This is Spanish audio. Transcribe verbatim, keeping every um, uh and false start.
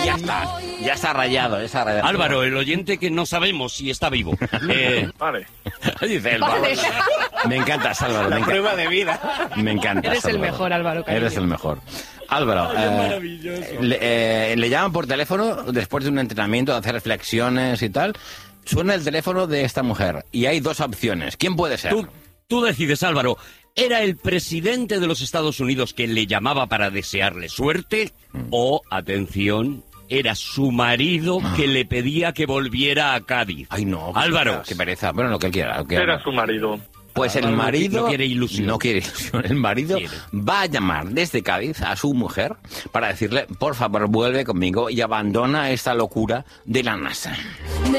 ya está. Ya está rayado, ya está rayado. Álvaro, el oyente que no sabemos si está vivo. Eh, Vale. Dice el Vale. Me encantas, Álvaro. La me encanta. prueba de vida. Me encantas, Eres el Álvaro. mejor, Álvaro, cariño. Eres el mejor. Álvaro, Ay, es eh, maravilloso. le, eh, le llaman por teléfono después de un entrenamiento, de hacer reflexiones y tal. Suena el teléfono de esta mujer y hay dos opciones. ¿Quién puede ser? tú, tú decides, Álvaro. ¿Era el presidente de los Estados Unidos que le llamaba para desearle suerte? O, atención, era su marido que le pedía que volviera a Cádiz. Ay, no. qué Álvaro. pereza, Qué pereza. Bueno, lo que él quiera. Lo que Era haga. su marido. Pues el Álvaro no marido... no quiere ilusión. No quiere ilusión. El marido Quiere. va a llamar desde Cádiz a su mujer para decirle, por favor, vuelve conmigo y abandona esta locura de la NASA.